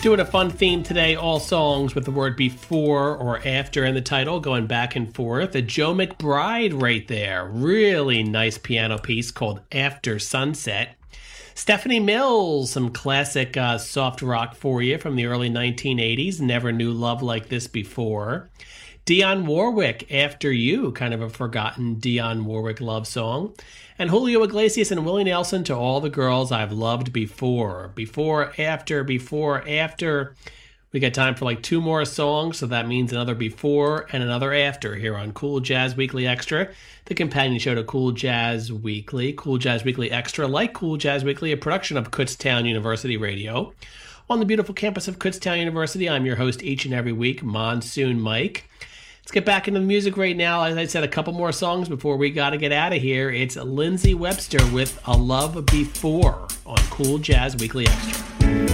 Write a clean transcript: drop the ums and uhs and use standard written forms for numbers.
Doing a fun theme today, all songs with the word before or after in the title, going back and forth. A Joe McBride right there. Really nice piano piece called After Sunset. Stephanie Mills, some classic soft rock for you from the early 1980s. Never Knew Love Like This Before. Dionne Warwick, After You, kind of a forgotten Dionne Warwick love song. And Julio Iglesias and Willie Nelson, To All the Girls I've Loved Before. Before, after. We got time for like two more songs, so that means another before and another after here on Cool Jazz Weekly Extra, the companion show to Cool Jazz Weekly. Cool Jazz Weekly Extra, like Cool Jazz Weekly, a production of Kutztown University Radio. On the beautiful campus of Kutztown University, I'm your host each and every week, Monsoon Mike. Let's get back into the music right now. As I said, a couple more songs before we got to get out of here. It's Lindsey Webster with A Love Before on Cool Jazz Weekly Extra.